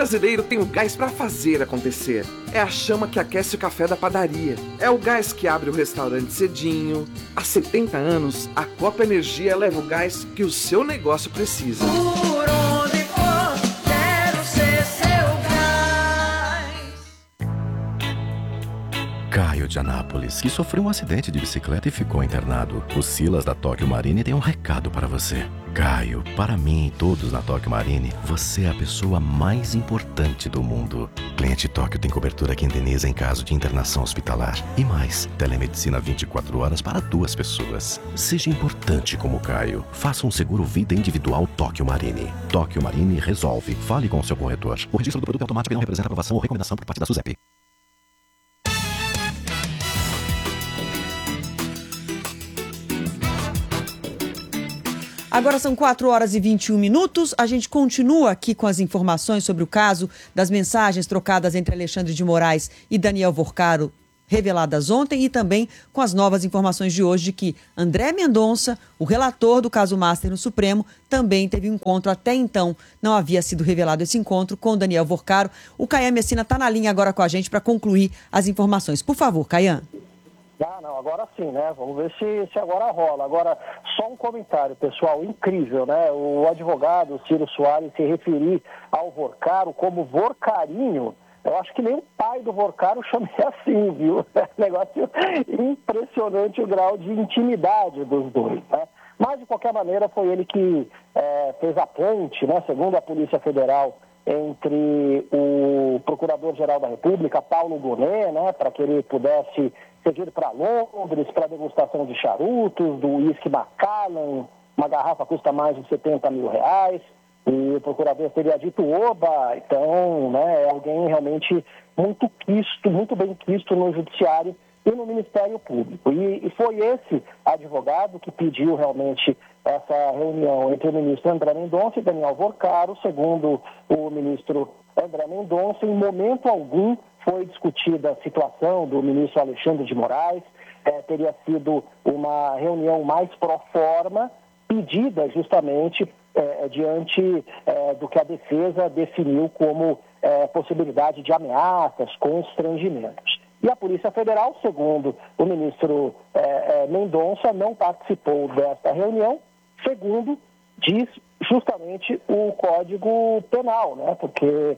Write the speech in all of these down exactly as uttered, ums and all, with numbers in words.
brasileiro tem o gás para fazer acontecer. É a chama que aquece o café da padaria. É o gás que abre o restaurante cedinho. Há setenta anos, a Copa Energia leva o gás que o seu negócio precisa. Por onde for, quero ser seu gás. Caio de Anápolis, que sofreu um acidente de bicicleta e ficou internado. O Silas da Tóquio Marine tem um recado para você. Caio, para mim e todos na Tóquio Marine, você é a pessoa mais importante do mundo. Cliente Tóquio tem cobertura que indeniza em caso de internação hospitalar. E mais, telemedicina vinte e quatro horas para duas pessoas. Seja importante como Caio. Faça um seguro vida individual Tóquio Marine. Tóquio Marine resolve. Fale com o seu corretor. O registro do produto é automático e não representa aprovação ou recomendação por parte da SUSEP. Agora são quatro horas e vinte e um minutos. A gente continua aqui com as informações sobre o caso das mensagens trocadas entre Alexandre de Moraes e Daniel Vorcaro, reveladas ontem, e também com as novas informações de hoje de que André Mendonça, o relator do caso Master no Supremo, também teve um encontro. Até então não havia sido revelado esse encontro com Daniel Vorcaro. O Caian Messina está na linha agora com a gente para concluir as informações. Por favor, Caian. Ah, não, agora sim, né? Vamos ver se, se agora rola. Agora, só um comentário, pessoal, incrível, né? O advogado Ciro Soares se referir ao Vorcaro como Vorcarinho. Eu acho que nem o pai do Vorcaro chama assim, viu? É um negócio impressionante o grau de intimidade dos dois, né? Mas, de qualquer maneira, foi ele que é, fez a ponte, né? Segundo a Polícia Federal, entre o Procurador-Geral da República, Paulo Gonet, né? Para que ele pudesse seguir para Londres, para degustação de charutos, do uísque Macallan, uma garrafa custa mais de setenta mil reais, e o procurador teria dito oba, então, né, é alguém realmente muito quisto, muito bem quisto no judiciário e no Ministério Público. E, e foi esse advogado que pediu realmente essa reunião entre o ministro André Mendonça e Daniel Vorcaro. Segundo o ministro André Mendonça, em momento algum foi discutida a situação do ministro Alexandre de Moraes, é, teria sido uma reunião mais pró forma, pedida justamente é, diante é, do que a defesa definiu como é, possibilidade de ameaças, constrangimentos. E a Polícia Federal, segundo o ministro é, é, Mendonça, não participou desta reunião, segundo diz justamente o Código Penal, né? Porque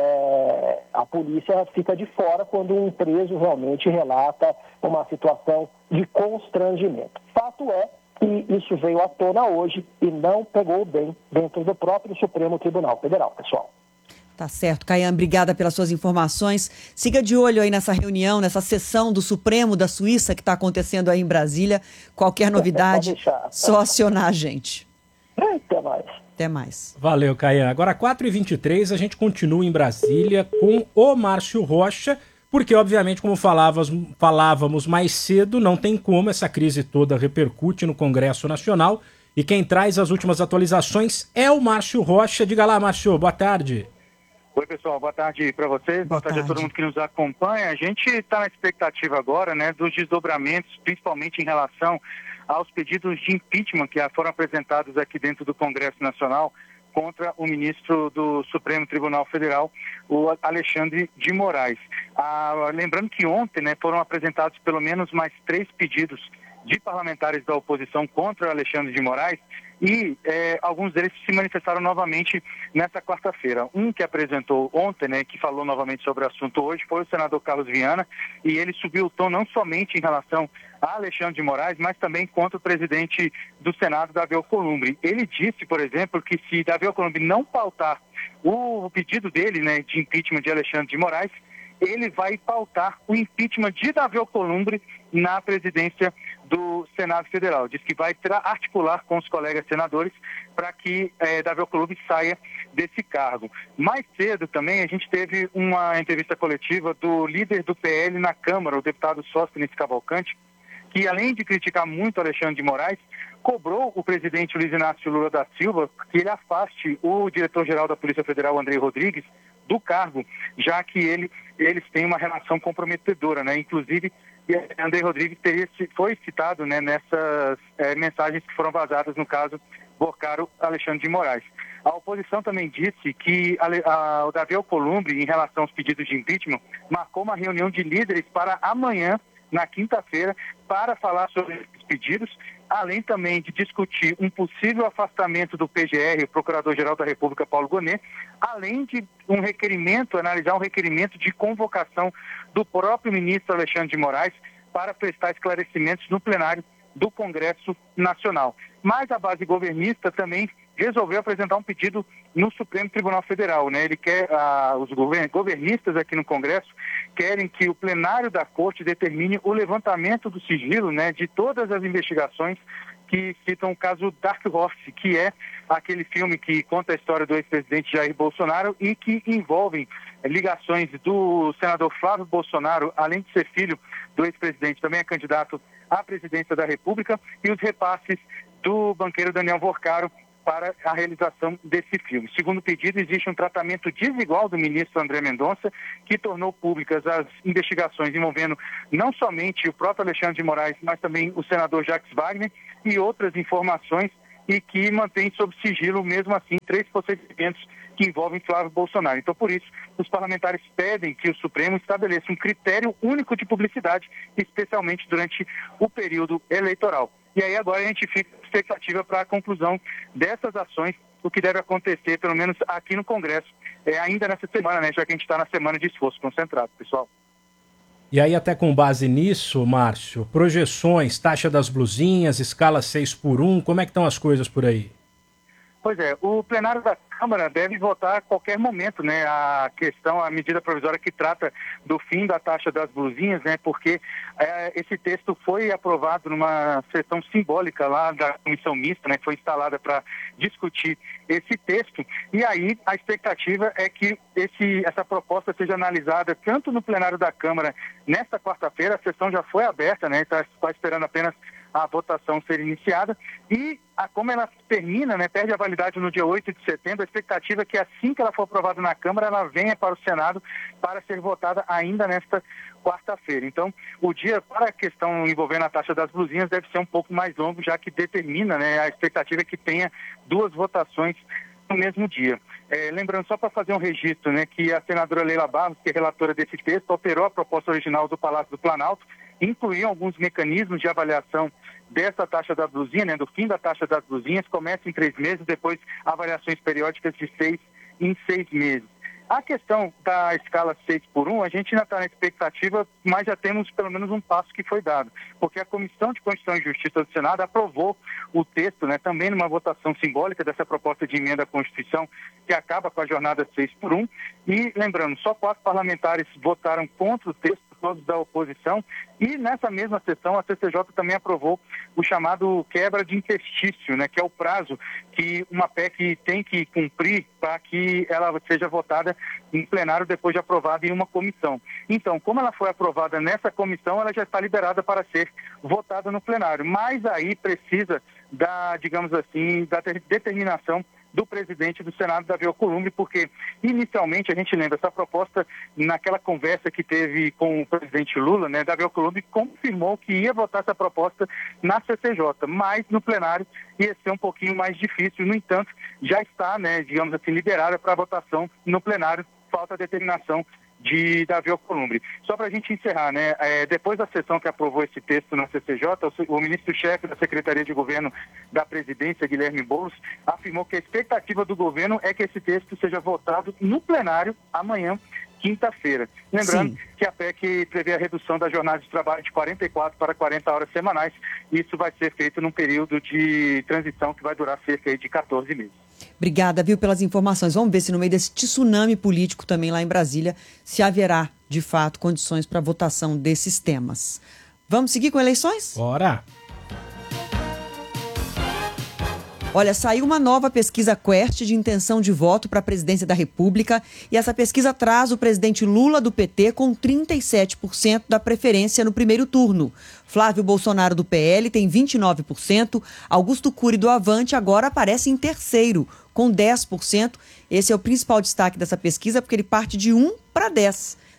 é, a polícia fica de fora quando um preso realmente relata uma situação de constrangimento. Fato é que isso veio à tona hoje e não pegou bem dentro do próprio Supremo Tribunal Federal, pessoal. Tá certo, Caian, obrigada pelas suas informações. Siga de olho aí nessa reunião, nessa sessão do Supremo da Suíça que está acontecendo aí em Brasília. Qualquer novidade, só acionar a gente. Até mais. Até mais. Valeu, Caian. Agora, quatro e vinte e três, a gente continua em Brasília com o Márcio Rocha, porque, obviamente, como falávamos, falávamos mais cedo, não tem como, essa crise toda repercute no Congresso Nacional, e quem traz as últimas atualizações é o Márcio Rocha. Diga lá, Márcio, boa tarde. Oi, pessoal, boa tarde para vocês, boa, boa tarde. tarde a todo mundo que nos acompanha. A gente está na expectativa agora, né, dos desdobramentos, principalmente em relação aos pedidos de impeachment que foram apresentados aqui dentro do Congresso Nacional contra o ministro do Supremo Tribunal Federal, o Alexandre de Moraes. Ah, lembrando que ontem, né, foram apresentados pelo menos mais três pedidos de parlamentares da oposição contra o Alexandre de Moraes, e é, alguns deles se manifestaram novamente nessa quarta-feira. Um que apresentou ontem, né, que falou novamente sobre o assunto hoje, foi o senador Carlos Viana, e ele subiu o tom não somente em relação a Alexandre de Moraes, mas também contra o presidente do Senado, Davi Alcolumbre. Ele disse, por exemplo, que se Davi Alcolumbre não pautar o pedido dele, né, de impeachment de Alexandre de Moraes, ele vai pautar o impeachment de Davi Alcolumbre na presidência do Senado Federal. Diz que vai articular com os colegas senadores para que eh, Davi Alcolumbre saia desse cargo. Mais cedo também a gente teve uma entrevista coletiva do líder do P L na Câmara, o deputado Sóstenes Cavalcante, que além de criticar muito Alexandre de Moraes, cobrou o presidente Luiz Inácio Lula da Silva que ele afaste o diretor-geral da Polícia Federal, André Rodrigues, do cargo, já que ele, eles têm uma relação comprometedora, né? Inclusive, André Rodrigues teria, foi citado, né, nessas é, mensagens que foram vazadas, no caso, Vorcaro Alexandre de Moraes. A oposição também disse que a, a, o Davi Alcolumbre, em relação aos pedidos de impeachment, marcou uma reunião de líderes para amanhã, na quinta-feira, para falar sobre esses pedidos, além também de discutir um possível afastamento do P G R, o Procurador-Geral da República, Paulo Gonet, além de um requerimento, analisar um requerimento de convocação do próprio ministro Alexandre de Moraes para prestar esclarecimentos no plenário do Congresso Nacional. Mas a base governista também resolveu apresentar um pedido no Supremo Tribunal Federal, né? Ele quer, ah, os governistas aqui no Congresso querem que o plenário da Corte determine o levantamento do sigilo, né, de todas as investigações que citam o caso Dark Horse, que é aquele filme que conta a história do ex-presidente Jair Bolsonaro e que envolvem ligações do senador Flávio Bolsonaro, além de ser filho do ex-presidente, também é candidato à presidência da República, e os repasses do banqueiro Daniel Vorcaro para a realização desse filme. Segundo o pedido, existe um tratamento desigual do ministro André Mendonça, que tornou públicas as investigações envolvendo não somente o próprio Alexandre de Moraes, mas também o senador Jacques Wagner e outras informações, e que mantém sob sigilo, mesmo assim, três procedimentos que envolvem Flávio Bolsonaro. Então, por isso, os parlamentares pedem que o Supremo estabeleça um critério único de publicidade, especialmente durante o período eleitoral. E aí agora a gente fica com expectativa para a conclusão dessas ações, o que deve acontecer, pelo menos aqui no Congresso, é, ainda nessa semana, né, já que a gente está na semana de esforço concentrado, pessoal. E aí, até com base nisso, Márcio, projeções, taxa das blusinhas, escala seis por um, como é que estão as coisas por aí? Pois é, o plenário da Câmara deve votar a qualquer momento, né, a questão, a medida provisória que trata do fim da taxa das blusinhas, né, porque é, esse texto foi aprovado numa sessão simbólica lá da comissão mista, né, que foi instalada para discutir esse texto, e aí a expectativa é que esse, essa proposta seja analisada tanto no plenário da Câmara nesta quarta-feira, a sessão já foi aberta, né, está tá esperando apenas a votação ser iniciada, e a, como ela termina, né, perde a validade no dia oito de setembro, a expectativa é que assim que ela for aprovada na Câmara, ela venha para o Senado para ser votada ainda nesta quarta-feira. Então, o dia para a questão envolvendo a taxa das blusinhas deve ser um pouco mais longo, já que determina, né, a expectativa é que tenha duas votações no mesmo dia. É, lembrando, só para fazer um registro, né, que a senadora Leila Barros, que é relatora desse texto, alterou a proposta original do Palácio do Planalto, incluiu alguns mecanismos de avaliação dessa taxa da blusinha, né, do fim da taxa das blusinhas, começa em três meses, depois avaliações periódicas de seis em seis meses. A questão da escala seis por um, a gente ainda está na expectativa, mas já temos pelo menos um passo que foi dado, porque a Comissão de Constituição e Justiça do Senado aprovou o texto, né, também numa votação simbólica dessa proposta de emenda à Constituição, que acaba com a jornada seis por um, e lembrando, só quatro parlamentares votaram contra o texto, todos da oposição, e nessa mesma sessão a C C J também aprovou o chamado quebra de interstício, né, que é o prazo que uma P E C tem que cumprir para que ela seja votada em plenário depois de aprovada em uma comissão. Então, como ela foi aprovada nessa comissão, ela já está liberada para ser votada no plenário, mas aí precisa da, digamos assim, da determinação do presidente do Senado, Davi Alcolumbre, porque inicialmente, a gente lembra, essa proposta, naquela conversa que teve com o presidente Lula, né, Davi Alcolumbre confirmou que ia votar essa proposta na C C J, mas no plenário ia ser um pouquinho mais difícil. No entanto, já está, né, digamos assim, liberada para votação no plenário, falta a determinação de Davi Alcolumbre. Só para a gente encerrar, né, é, depois da sessão que aprovou esse texto na C C J, o, o ministro-chefe da Secretaria de Governo da Presidência, Guilherme Boulos, afirmou que a expectativa do governo é que esse texto seja votado no plenário amanhã, quinta-feira. Lembrando Sim. que a P E C prevê a redução da jornada de trabalho de quarenta e quatro para quarenta horas semanais, e isso vai ser feito num período de transição que vai durar cerca de quatorze meses. Obrigada, viu, pelas informações. Vamos ver se no meio desse tsunami político também lá em Brasília, se haverá, de fato, condições para votação desses temas. Vamos seguir com eleições? Bora! Olha, saiu uma nova pesquisa Quest de intenção de voto para a presidência da República, e essa pesquisa traz o presidente Lula do P T com trinta e sete por cento da preferência no primeiro turno. Flávio Bolsonaro do P L tem vinte e nove por cento, Augusto Cury do Avante agora aparece em terceiro, com dez por cento. Esse é o principal destaque dessa pesquisa, porque ele parte de um para dez.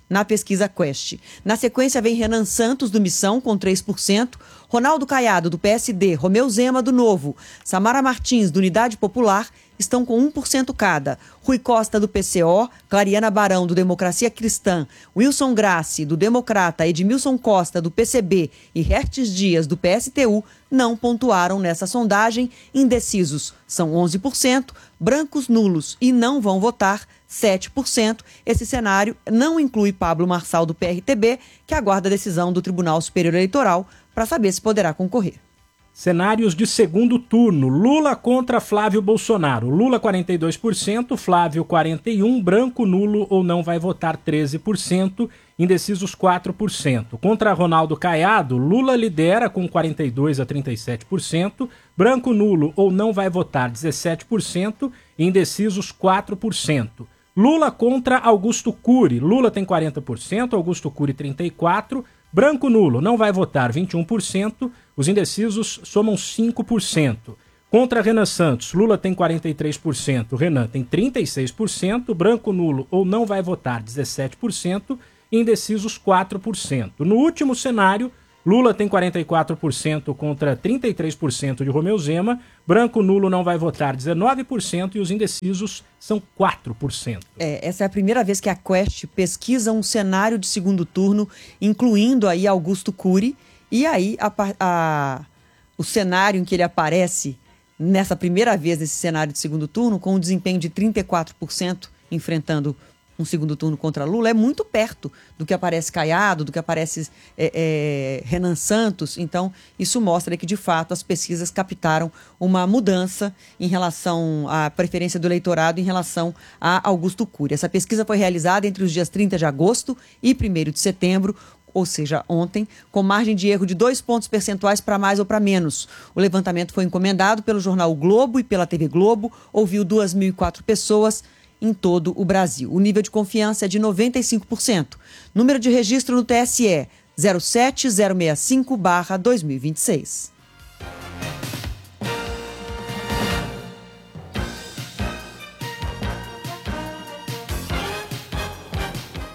na pesquisa Quest. Na sequência vem Renan Santos, do Missão, com três por cento, Ronaldo Caiado, do P S D, Romeu Zema, do Novo, Samara Martins, do Unidade Popular, estão com um por cento cada. Rui Costa, do P C O, Clariana Barão, do Democracia Cristã, Wilson Grassi, do Democrata, Edmilson Costa, do P C B e Hertes Dias, do P S T U, não pontuaram nessa sondagem. Indecisos são onze por cento, brancos nulos e não vão votar sete por cento. Esse cenário não inclui Pablo Marçal, do P R T B, que aguarda a decisão do Tribunal Superior Eleitoral para saber se poderá concorrer. Cenários de segundo turno. Lula contra Flávio Bolsonaro. Lula quarenta e dois por cento, Flávio quarenta e um por cento, branco, nulo ou não vai votar treze por cento, indecisos quatro por cento. Contra Ronaldo Caiado, Lula lidera com quarenta e dois por cento a trinta e sete por cento, branco, nulo ou não vai votar dezessete por cento, indecisos quatro por cento. Lula contra Augusto Cury. Lula tem quarenta por cento, Augusto Cury trinta e quatro por cento, branco, nulo não vai votar vinte e um por cento, os indecisos somam cinco por cento. Contra Renan Santos, Lula tem quarenta e três por cento, Renan tem trinta e seis por cento, branco, nulo ou não vai votar dezessete por cento, indecisos quatro por cento. No último cenário, Lula tem quarenta e quatro por cento contra trinta e três por cento de Romeu Zema, branco, nulo não vai votar dezenove por cento e os indecisos são quatro por cento. É, essa é a primeira vez que a Quest pesquisa um cenário de segundo turno, incluindo aí Augusto Cury, e aí a, a, o cenário em que ele aparece nessa primeira vez nesse cenário de segundo turno, com um desempenho de trinta e quatro por cento enfrentando um segundo turno contra Lula, é muito perto do que aparece Caiado, do que aparece é, é, Renan Santos. Então, isso mostra que, de fato, as pesquisas captaram uma mudança em relação à preferência do eleitorado em relação a Augusto Cury. Essa pesquisa foi realizada entre os dias trinta de agosto e primeiro de setembro, ou seja, ontem, com margem de erro de dois pontos percentuais para mais ou para menos. O levantamento foi encomendado pelo jornal o Globo e pela T V Globo, ouviu duas mil e quatro pessoas em todo o Brasil. O nível de confiança é de noventa e cinco por cento. Número de registro no T S E, zero sete zero seis cinco barra dois mil e vinte e seis.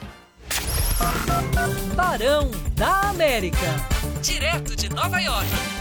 Barão da América. Direto de Nova York.